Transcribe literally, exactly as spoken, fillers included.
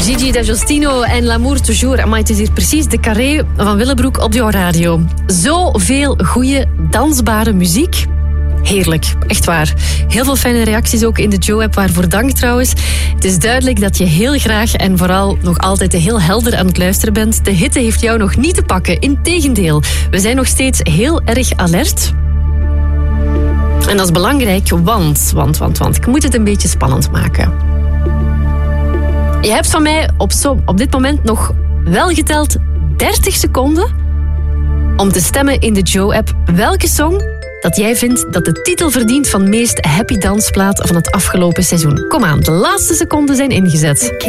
Gigi D'Agostino en L'amour toujours. Amai, het is hier precies de carré van Willebroek op jouw radio. Zoveel goede, dansbare muziek. Heerlijk, echt waar. Heel veel fijne reacties ook in de Joe-app, waarvoor dank trouwens. Het is duidelijk dat je heel graag en vooral nog altijd heel helder aan het luisteren bent. De hitte heeft jou nog niet te pakken, integendeel. We zijn nog steeds heel erg alert. En dat is belangrijk, want, want, want, want, ik moet het een beetje spannend maken. Je hebt van mij op, zo, op dit moment nog wel geteld dertig seconden om te stemmen in de Joe-app welke song dat jij vindt dat de titel verdient van meest happy dansplaat van het afgelopen seizoen. Kom aan, de laatste seconden zijn ingezet.